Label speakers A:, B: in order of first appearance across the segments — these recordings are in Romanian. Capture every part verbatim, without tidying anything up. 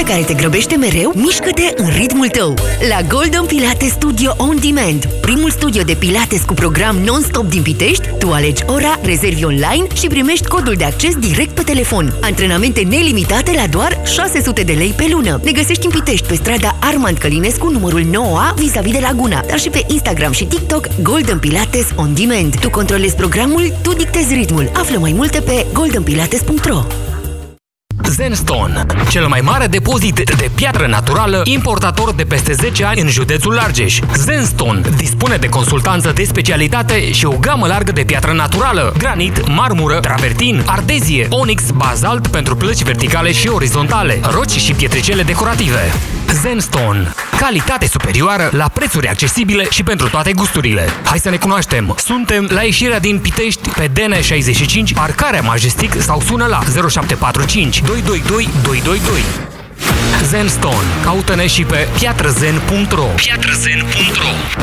A: care te grăbește mereu? Mișcă-te în ritmul tău! La Golden Pilates Studio On Demand, primul studio de pilates cu program non-stop din Pitești, tu alegi ora, rezervi online și primești codul de acces direct pe telefon. Antrenamente nelimitate la doar șase sute de lei pe lună. Ne găsești în Pitești pe strada Armand Călinescu, numărul nouă A, vis-a-vis de Laguna, dar și pe Instagram și TikTok Golden Pilates On Demand. Tu controlezi programul, tu dictezi ritmul. Află mai multe pe golden pilates punct ro.
B: Zenstone, cel mai mare depozit de piatră naturală, importator de peste zece ani în județul Argeș. Zenstone dispune de consultanță de specialitate și o gamă largă de piatră naturală: granit, marmură, travertin, ardezie, onix, bazalt pentru plăci verticale și orizontale, roci și pietricele decorative. Zenstone, calitate superioară la prețuri accesibile și pentru toate gusturile. Hai să ne cunoaștem! Suntem la ieșirea din Pitești pe D N șaizeci și cinci, parcarea Majestic, sau sună la zero șapte patru cinci doi doi doi doi doi doi. Zenstone. Caută-ne și pe piatrăzen punct ro. piatrăzen punct ro.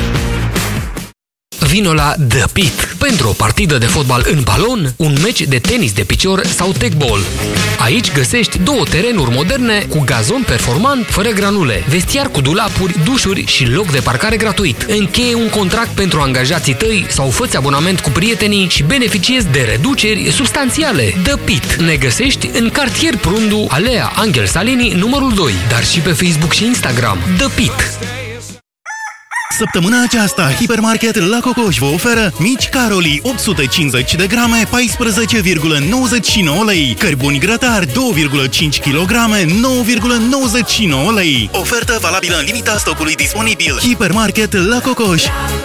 B: Vino la The Pit pentru o partidă de fotbal în balon, un meci de tenis de picior sau tecbol. Aici găsești două terenuri moderne cu gazon performant, fără granule, vestiar cu dulapuri, dușuri și loc de parcare gratuit. Încheie un contract pentru angajații tăi sau fă-ți abonament cu prietenii și beneficiezi de reduceri substanțiale. The Pit. Ne găsești în cartier Prundu, Alea Angel Salini, numărul doi, dar și pe Facebook și Instagram. The Pit.
C: Săptămâna aceasta, Hipermarket La Cocoș vă oferă mici Caroli opt sute cincizeci de grame, paisprezece virgulă nouăzeci și nouă lei. Cărbuni grătar doi virgulă cinci kilograme, nouă virgulă nouăzeci și nouă lei. Ofertă valabilă în limita stocului disponibil. Hipermarket La Cocoș.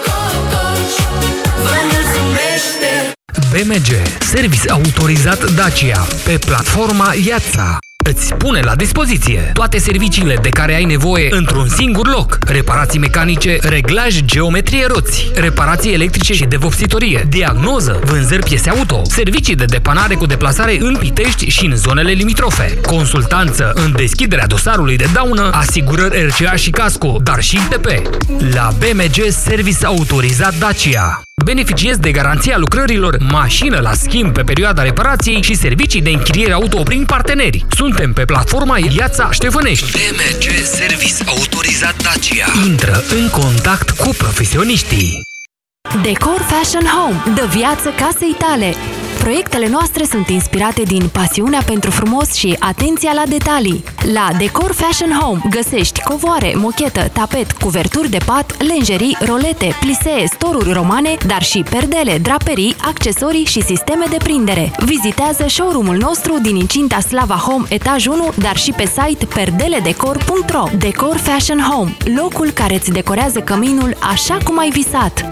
B: B M G, service autorizat Dacia, pe platforma Iața. Îți pune la dispoziție toate serviciile de care ai nevoie într-un singur loc: reparații mecanice, reglaj, geometrie roți, reparații electrice și de vopsitorie, diagnoză, vânzări piese auto, servicii de depanare cu deplasare în Pitești și în zonele limitrofe, consultanță în deschiderea dosarului de daună, asigurări R C A și casco, dar și I T P. La B M G Service autorizat Dacia beneficiezi de garanția lucrărilor, mașină la schimb pe perioada reparației și servicii de închiriere auto prin parteneri. Suntem pe platforma Iața Ștefănești. B M G Service autorizat Dacia. Intră în contact cu profesioniștii.
D: Decor Fashion Home. Dă viață casei tale. Proiectele noastre sunt inspirate din pasiunea pentru frumos și atenția la detalii. La Decor Fashion Home găsești covoare, mochetă, tapet, cuverturi de pat, lenjerii, rolete, plisee, storuri romane, dar și perdele, draperii, accesorii și sisteme de prindere. Vizitează showroom-ul nostru din incinta Slava Home, etaj unu, dar și pe site perdeledecor punct ro. Decor Fashion Home, locul care îți decorează căminul așa cum ai visat.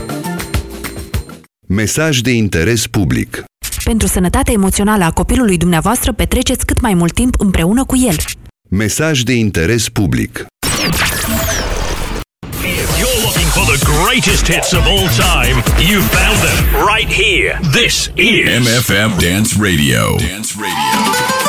E: Mesaj de interes public.
D: Pentru sănătatea emoțională a copilului dumneavoastră, petreceți cât mai mult timp împreună cu el.
E: Mesaj de interes public.
F: If you're looking for the greatest hits of all time, you found them right here. This is
G: M F M Dance Radio. Dance Radio.